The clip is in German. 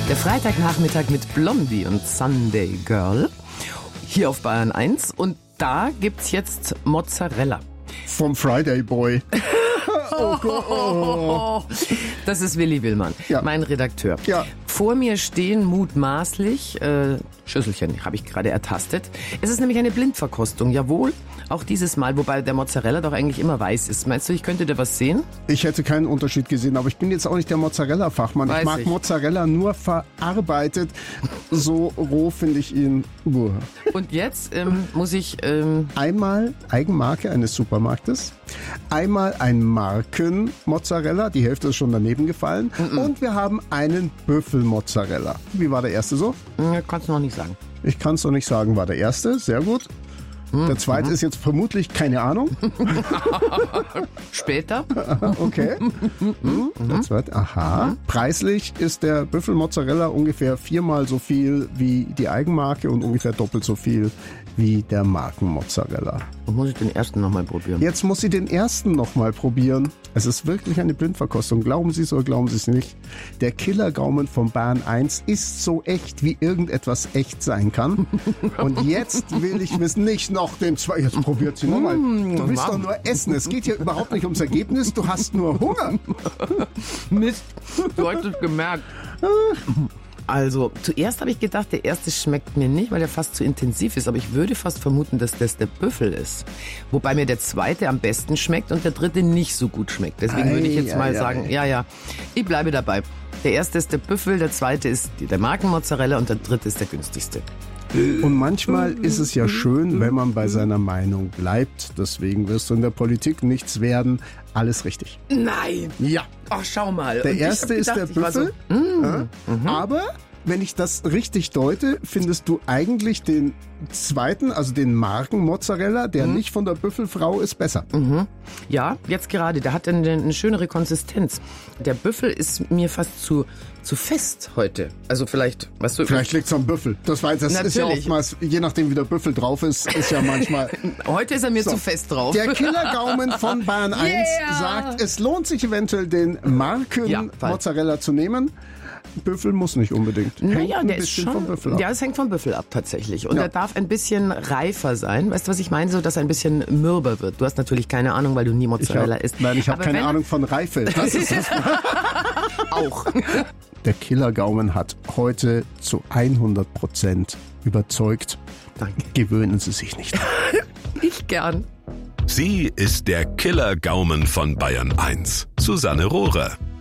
Der Freitagnachmittag mit Blondie und Sunday Girl. Hier auf Bayern 1. Und da gibt's jetzt Mozzarella. Vom Friday Boy. Oh Gott. Oh. Das ist Willi Willmann, mein Redakteur. Ja. Vor mir stehen mutmaßlich Schüsselchen, habe ich gerade ertastet. Es ist nämlich eine Blindverkostung, jawohl. Auch dieses Mal, wobei der Mozzarella doch eigentlich immer weiß ist. Meinst du, ich könnte da was sehen? Ich hätte keinen Unterschied gesehen, aber ich bin jetzt auch nicht der Mozzarella-Fachmann. Ich mag Mozzarella nur verarbeitet. So roh finde ich ihn. Und jetzt muss ich... Einmal Eigenmarke eines Supermarktes, einmal ein Marken-Mozzarella, die Hälfte ist schon daneben gefallen, und wir haben einen Büffelmozzarella. Wie war der erste so? Kannst du noch nicht sagen. Ich kann es noch nicht sagen, war der erste, sehr gut. Der zweite ist jetzt vermutlich keine Ahnung. Später. Okay. Der zweite, aha. Preislich ist der Büffelmozzarella ungefähr 4-mal so viel wie die Eigenmarke und ungefähr doppelt so viel wie der Markenmozzarella. Und muss ich den ersten nochmal probieren? Jetzt muss sie den ersten nochmal probieren. Es ist wirklich eine Blindverkostung. Glauben Sie es oder glauben Sie es nicht. Der Killergaumen von Bayern 1 ist so echt, wie irgendetwas echt sein kann. Und jetzt will ich wissen, nicht noch den zweiten. Jetzt probiert sie nochmal. Du willst doch nur essen. Es geht hier überhaupt nicht ums Ergebnis. Du hast nur Hunger. Mist, du hast es gemerkt. Also, zuerst habe ich gedacht, der erste schmeckt mir nicht, weil der fast zu intensiv ist. Aber ich würde fast vermuten, dass das der Büffel ist. Wobei mir der zweite am besten schmeckt und der dritte nicht so gut schmeckt. Deswegen würde ich jetzt mal sagen, ich bleibe dabei. Der erste ist der Büffel, der zweite ist der Markenmozzarella und der dritte ist der günstigste. Und manchmal ist es ja schön, wenn man bei seiner Meinung bleibt. Deswegen wirst du in der Politik nichts werden. Alles richtig. Nein! Ja. Ach, schau mal. Der erste ist der Büffel. Aber wenn ich das richtig deute, findest du eigentlich den zweiten, also den Markenmozzarella, der nicht von der Büffelfrau ist, besser. Ja, jetzt gerade. Der hat eine schönere Konsistenz. Der Büffel ist mir fast zu fest heute. Also vielleicht, weißt du... Vielleicht liegt es am Büffel. Das ist ja oftmals, je nachdem wie der Büffel drauf ist ja manchmal... Heute ist er mir zu fest drauf. Der Killergaumen von Bayern 1 sagt, es lohnt sich eventuell den Marken-Mozzarella zu nehmen. Büffel muss nicht unbedingt. Naja, der ist schon vom Büffel ab. Ja, es hängt vom Büffel ab tatsächlich. Und er darf ein bisschen reifer sein. Weißt du, was ich meine? So, dass er ein bisschen mürber wird. Du hast natürlich keine Ahnung, weil du nie Mozzarella isst. Nein, ich habe keine Ahnung von Reife. Das ist das. Auch. Der Killergaumen hat heute zu 100% überzeugt. Danke. Gewöhnen Sie sich nicht. Ich gern. Sie ist der Killergaumen von Bayern 1. Susanne Rohrer.